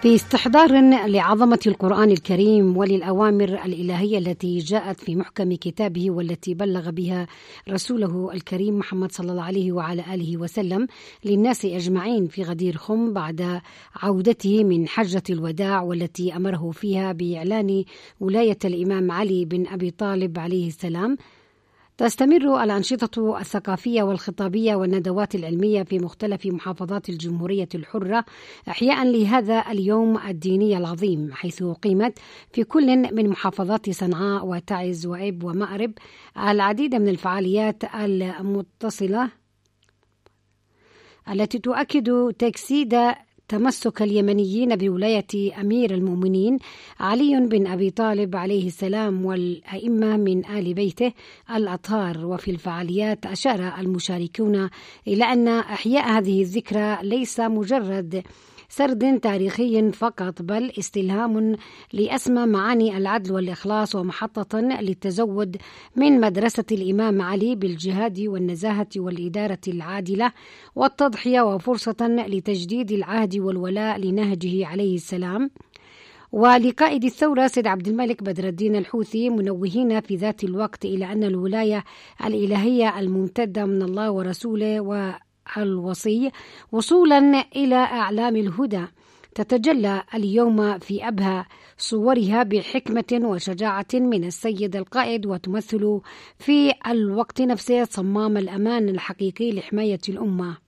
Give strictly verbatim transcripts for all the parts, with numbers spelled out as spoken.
في استحضار لعظمة القرآن الكريم وللأوامر الإلهية التي جاءت في محكم كتابه والتي بلغ بها رسوله الكريم محمد صلى الله عليه وعلى آله وسلم للناس أجمعين في غدير خم بعد عودته من حجة الوداع، والتي أمره فيها بإعلان ولاية الإمام علي بن أبي طالب عليه السلام، تستمر الأنشطة الثقافية والخطابية والندوات العلمية في مختلف محافظات الجمهورية الحرة إحياء لهذا اليوم الديني العظيم، حيث قيمت في كل من محافظات صنعاء وتعز وإب ومأرب العديد من الفعاليات المتصلة التي تؤكد تجسيد تمسك اليمنيين بولاية أمير المؤمنين علي بن أبي طالب عليه السلام والأئمة من آل بيته الأطهار. وفي الفعاليات أشار المشاركون إلى أن إحياء هذه الذكرى ليس مجرد سرد تاريخي فقط، بل استلهام لأسمى معاني العدل والإخلاص، ومحطة للتزود من مدرسة الإمام علي بالجهاد والنزاهة والإدارة العادلة والتضحية، وفرصة لتجديد العهد والولاء لنهجه عليه السلام. ولقائد الثورة سيد عبد الملك بدر الدين الحوثي، منوهين في ذات الوقت إلى أن الولاية الإلهية الممتدة من الله ورسوله و الوصي وصولا إلى أعلام الهدى تتجلى اليوم في أبهى صورها بحكمة وشجاعة من السيد القائد، وتمثل في الوقت نفسه صمام الأمان الحقيقي لحماية الأمة،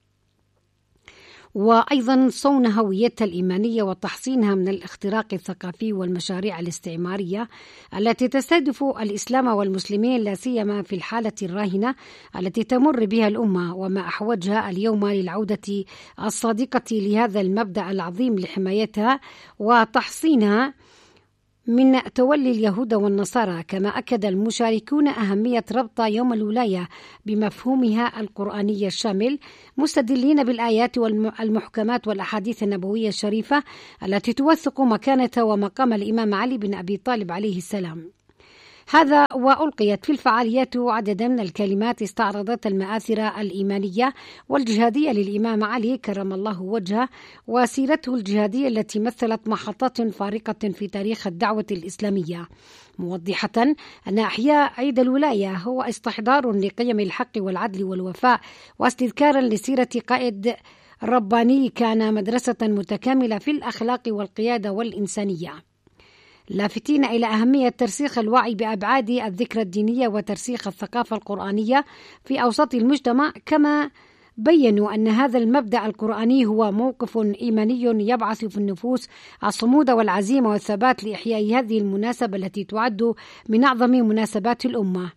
وأيضا صون هويتها الإيمانية وتحصينها من الاختراق الثقافي والمشاريع الاستعمارية التي تستهدف الإسلام والمسلمين، لا سيما في الحالة الراهنة التي تمر بها الأمة، وما أحوجها اليوم للعودة الصادقة لهذا المبدأ العظيم لحمايتها وتحصينها من تولي اليهود والنصارى. كما أكد المشاركون أهمية ربط يوم الولاية بمفهومها القرآني الشامل، مستدلين بالآيات والمحكمات والأحاديث النبوية الشريفة التي توثق مكانة ومقام الإمام علي بن أبي طالب عليه السلام. هذا وألقيت في الفعاليات عدد من الكلمات استعرضت المآثر الإيمانية والجهادية للإمام علي كرم الله وجهه وسيرته الجهادية التي مثلت محطات فارقة في تاريخ الدعوة الإسلامية، موضحة أن إحياء عيد الولاية هو استحضار لقيم الحق والعدل والوفاء، واستذكارا لسيرة قائد رباني كان مدرسة متكاملة في الأخلاق والقيادة والإنسانية، لافتين إلى أهمية ترسيخ الوعي بأبعاد الذكرى الدينية وترسيخ الثقافة القرآنية في أوساط المجتمع. كما بيّنوا أن هذا المبدأ القرآني هو موقف إيماني يبعث في النفوس الصمود والعزيمة والثبات لإحياء هذه المناسبة التي تعد من أعظم مناسبات الأمة،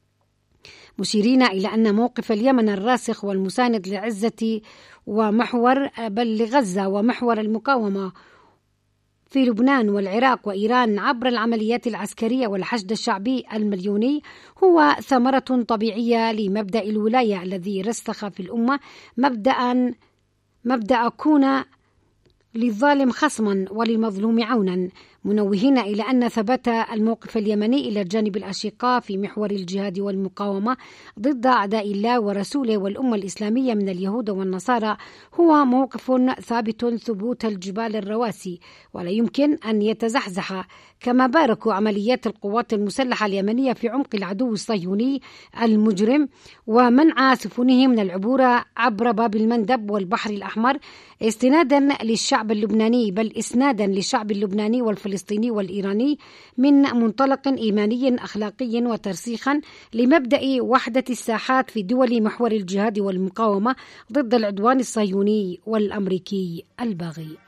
مشيرين إلى أن موقف اليمن الراسخ والمساند لعزة ومحور بل لغزة ومحور المقاومة في لبنان والعراق وإيران عبر العمليات العسكرية والحشد الشعبي المليوني هو ثمرة طبيعية لمبدأ الولاية الذي رسخ في الأمة مبدأ مبدأ كون للظالم خصما وللمظلوم عونا، منوهين إلى أن ثبات الموقف اليمني إلى جانب الأشقاء في محور الجهاد والمقاومة ضد أعداء الله ورسوله والأمة الإسلامية من اليهود والنصارى هو موقف ثابت ثبوت الجبال الرواسي ولا يمكن أن يتزحزح. كما باركوا عمليات القوات المسلحة اليمنية في عمق العدو الصهيوني المجرم ومنع سفنه من العبور عبر باب المندب والبحر الأحمر استنادا للشعب اللبناني، بل إسنادا للشعب اللبناني والفلسطيني والإيراني من منطلق إيماني أخلاقي وترسيخا لمبدأ وحدة الساحات في دول محور الجهاد والمقاومة ضد العدوان الصهيوني والأمريكي الباغي.